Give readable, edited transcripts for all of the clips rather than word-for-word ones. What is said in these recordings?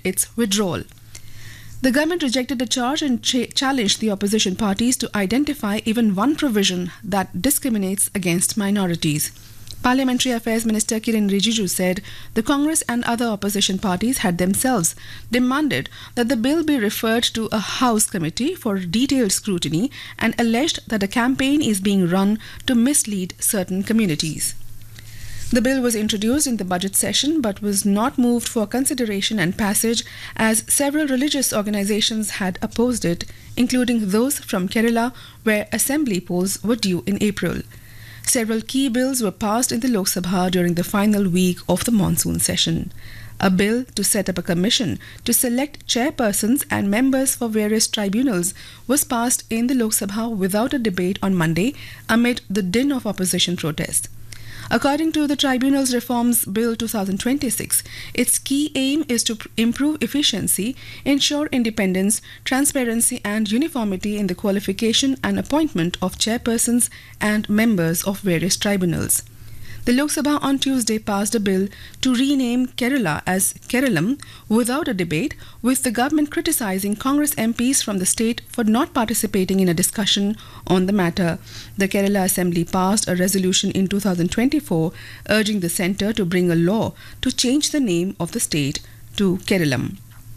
its withdrawal. The government rejected the charge and challenged the opposition parties to identify even one provision that discriminates against minorities. Parliamentary Affairs Minister Kiren Rijiju said the Congress and other opposition parties had themselves demanded that the bill be referred to a House committee for detailed scrutiny and alleged that a campaign is being run to mislead certain communities. The bill was introduced in the budget session but was not moved for consideration and passage as several religious organizations had opposed it, including those from Kerala where assembly polls were due in April. Several key bills were passed in the Lok Sabha during the final week of the monsoon session. A bill to set up a commission to select chairpersons and members for various tribunals was passed in the Lok Sabha without a debate on Monday amid the din of opposition protest. According to the Tribunals Reforms Bill 2026, its key aim is to improve efficiency, ensure independence, transparency and uniformity in the qualification and appointment of chairpersons and members of various tribunals. The Lok Sabha on Tuesday passed a bill to rename Kerala as Keralam without a debate, with the government criticizing Congress MPs from the state for not participating in a discussion on the matter. The Kerala Assembly passed a resolution in 2024 urging the centre to bring a law to change the name of the state to Keralam.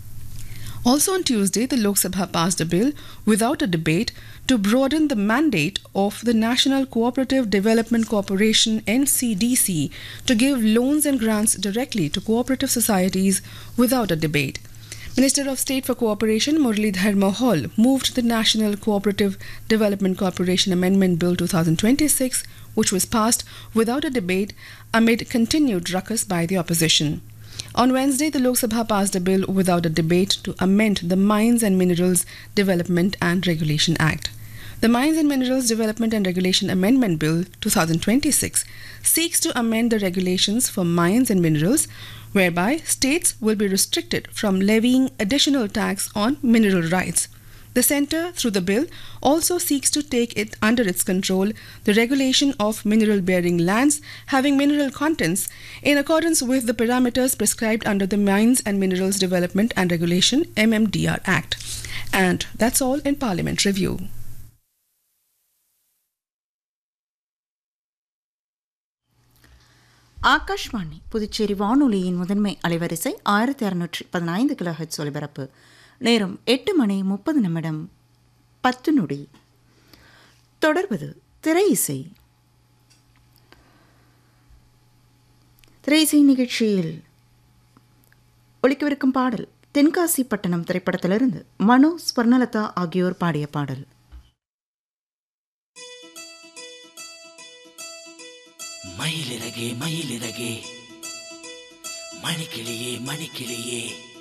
Also on Tuesday, the Lok Sabha passed a bill without a debate to broaden the mandate of the National Cooperative Development Corporation NCDC to give loans and grants directly to cooperative societies without a debate. Minister of State for Cooperation Muralidhar Mohol moved the National Cooperative Development Corporation Amendment Bill 2026, which was passed without a debate amid continued ruckus by the opposition. On Wednesday, the Lok Sabha passed a bill without a debate to amend the Mines and Minerals Development and Regulation Act. The Mines and Minerals Development and Regulation Amendment Bill 2026 seeks to amend the regulations for mines and minerals, whereby states will be restricted from levying additional tax on mineral rights. The centre, through the bill, also seeks to take it under its control the regulation of mineral-bearing lands having mineral contents in accordance with the parameters prescribed under the Mines and Minerals Development and Regulation MMDR Act. And that's all in Parliament Review. Akashvani Puducherry வானொலியின் முதன்மை அலைவரிசை 1615 kilohertz ஒலிபரப்பு. நேரம் 8:30 தொடர்வது திரை இசை. திரை இசை நிகழ்ச்சியில் ஒலிக்கவிருக்கும் பாடல் தென்காசி பட்டணம் திரைப்படத்திலிருந்து மனோ, ஸ்வர்ணலதா ஆகியோர் பாடிய பாடல். மயிலிறகே மயிலிறகே, மணிக்கிளியே மணிக்கிளியே,